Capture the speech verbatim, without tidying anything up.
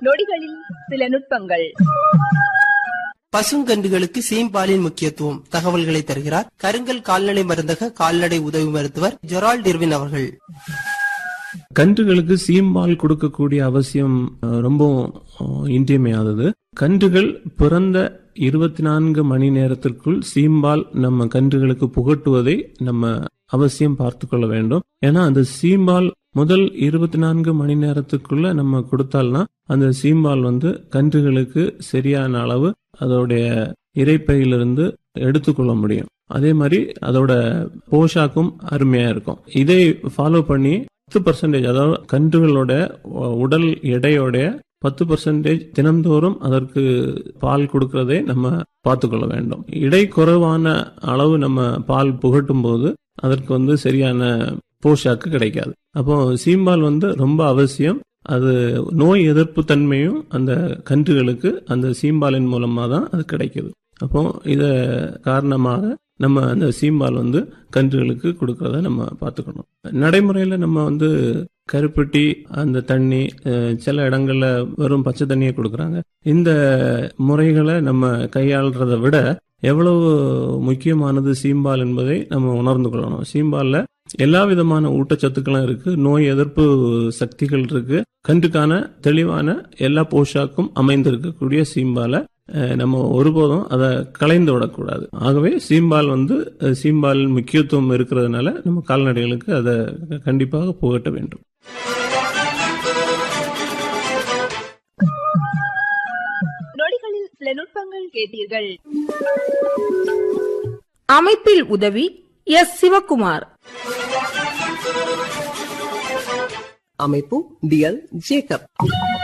நொடிகளில் சில நுட்பங்கள். பசுங்கன்றுகளுக்கு சீம்பாலின் முக்கியத்துவம் தகவல்களை தருகிறார் கருங்கல் கால்நடை மருந்தக கால்நடை உதவி மருத்துவர் ஜெரால்ட் இர்வின் அவர்கள். கன்றுகளுக்கு சீம்பால் கொடுக்கக்கூடிய அவசியம் ரொம்ப இன்றியமையாதது. கன்றுகள் பிறந்த இருபத்தி நான்கு மணி நேரத்திற்குள் சீம்பால் நம்ம கன்றுகளுக்கு புகட்டுவதை நம்ம அவசியம் பார்த்து கொள்ள வேண்டும். ஏன்னா அந்த சீம்பால் முதல் இருபத்தி நான்கு மணி நேரத்துக்குள்ள நம்ம கொடுத்தால்னா அந்த சீம்பால் வந்து கன்றுகளுக்கு சரியான அளவு அதோடைய இரைப்பையிலிருந்து எடுத்துக்கொள்ள முடியும். அதே மாதிரி அதோட போஷாக்கும் அருமையா இருக்கும். இதை ஃபாலோ பண்ணி பத்து பர்சன்டேஜ் அதாவது கன்றுகளோட உடல் எடையோட பத்து பர்சன்டேஜ் தினந்தோறும் அதற்கு பால் கொடுக்கறதை நம்ம பார்த்துக்கொள்ள வேண்டும். இடை குறைவான அளவு நம்ம பால் புகட்டும் போது அதற்கு வந்து சரியான போஷாக்கு கிடைக்காது. அப்போ சீம்பால் வந்து ரொம்ப அவசியம். அது நோய் எதிர்ப்பு தன்மையும் அந்த கன்றுகளுக்கு அந்த சீம்பாலின் மூலமா தான் அது கிடைக்குது. அப்போ இத காரணமாக நம்ம அந்த சீம்பால் வந்து கன்றுகளுக்கு கொடுக்கறத நம்ம பார்த்துக்கணும். நடைமுறையில நம்ம வந்து கருப்பட்டி அந்த தண்ணி சில இடங்கள்ல வெறும் பச்சை தண்ணியை கொடுக்கறாங்க. இந்த முறைகளை நம்ம கையாளுறதை விட எவ்வளவு முக்கியமானது சீம்பால் என்பதை நம்ம உணர்ந்து கொள்ளணும். சீம்பால்ல எல்லா விதமான ஊட்டச்சத்துக்களும் இருக்கு, நோய் எதிர்ப்பு சக்திகள் இருக்கு. கன்றுக்கான தெளிவான எல்லா போஷாக்கும் அமைந்திருக்கக்கூடிய சீம்பாலை நம்ம ஒருபோதும் அதை கலைந்து விடக்கூடாது. ஆகவே சீம்பால் வந்து சீம்பால் முக்கியத்துவம் இருக்கிறதுனால நம்ம கால்நடைகளுக்கு அதை கண்டிப்பாக புகட்ட வேண்டும். நொடிகளில் சில நுட்பங்கள் கேட்டீர்கள். அமைப்பில் உதவி எஸ் சிவகுமார். அமைப்பு டி எல் ஜேக்கப்.